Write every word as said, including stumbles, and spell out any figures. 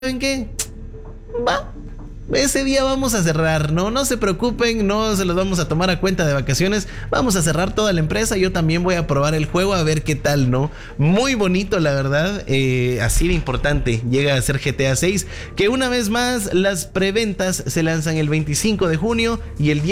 ¿saben qué? Va. Ese día vamos a cerrar, ¿no? No se preocupen, no se los vamos a tomar a cuenta de vacaciones. Vamos a cerrar toda la empresa. Yo también voy a probar el juego a ver qué tal, ¿no? Muy bonito, la verdad. Eh, así de importante llega a ser G T A seis. Que una vez más, las preventas se lanzan el veinticinco de junio y el diez